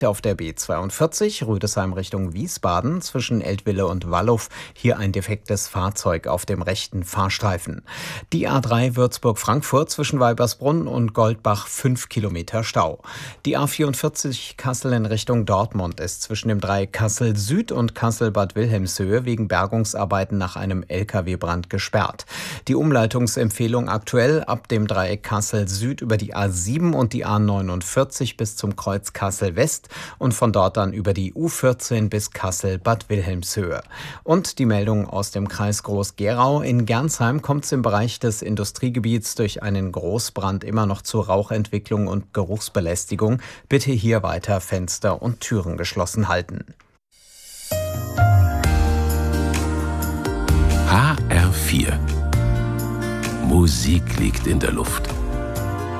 Auf der B42 Rüdesheim Richtung Wiesbaden zwischen Eltville und Walluff hier ein defektes Fahrzeug auf dem rechten Fahrstreifen. Die A3 Würzburg-Frankfurt zwischen Weibersbrunn und Goldbach 5 Kilometer Stau. Die A44 Kassel in Richtung Dortmund ist zwischen dem Dreieck Kassel Süd und Kassel-Bad Wilhelmshöhe wegen Bergungsarbeiten nach einem Lkw-Brand gesperrt. Die Umleitungsempfehlung aktuell ab dem Dreieck Kassel Süd über die A7 und die A49 bis zum Kreuz Kassel West und von dort dann über die U14 bis Kassel-Bad Wilhelmshöhe. Und die Meldung aus dem Kreis Groß-Gerau. In Gernsheim kommt es im Bereich des Industriegebiets durch einen Großbrand immer noch zu Rauchentwicklung und Geruchsbelästigung. Bitte hier weiter Fenster und Türen geschlossen halten. HR4 Musik liegt in der Luft.